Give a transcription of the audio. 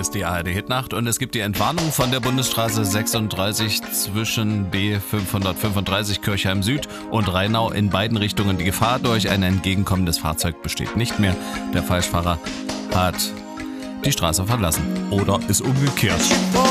ist die ARD Hitnacht und es gibt die Entwarnung von der Bundesstraße 36 zwischen B535 Kirchheim Süd und Rheinau in beiden Richtungen. Die Gefahr durch ein entgegenkommendes Fahrzeug besteht nicht mehr. Der Falschfahrer hat die Straße verlassen oder ist umgekehrt.